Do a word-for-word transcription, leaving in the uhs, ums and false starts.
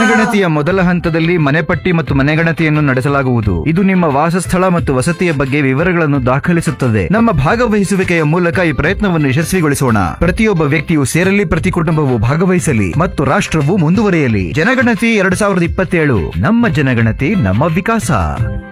ಜನಗಣತಿಯ ಮೊದಲ ಹಂತದಲ್ಲಿ ಮನೆಪಟ್ಟಿ ಮತ್ತು ಮನೆಗಣತಿಯನ್ನು ನಡೆಸಲಾಗುವುದು. ಇದು ನಿಮ್ಮ ವಾಸಸ್ಥಳ ಮತ್ತು ವಸತಿಯ ಬಗ್ಗೆ ವಿವರಗಳನ್ನು ದಾಖಲಿಸುತ್ತದೆ. ನಮ್ಮ ಭಾಗವಹಿಸುವಿಕೆಯ ಮೂಲಕ ಈ ಪ್ರಯತ್ನವನ್ನು ಯಶಸ್ವಿಗೊಳಿಸೋಣ. ಪ್ರತಿಯೊಬ್ಬ ವ್ಯಕ್ತಿಯು ಸೇರಲಿ, ಪ್ರತಿ ಕುಟುಂಬವು ಭಾಗವಹಿಸಲಿ ಮತ್ತು ರಾಷ್ಟ್ರವು ಮುಂದುವರಿಯಲಿ. ಜನಗಣತಿ ಎರಡ್ ಸಾವಿರದ ಇಪ್ಪತ್ತೇಳು, ನಮ್ಮ ಜನಗಣತಿ ನಮ್ಮ ವಿಕಾಸ.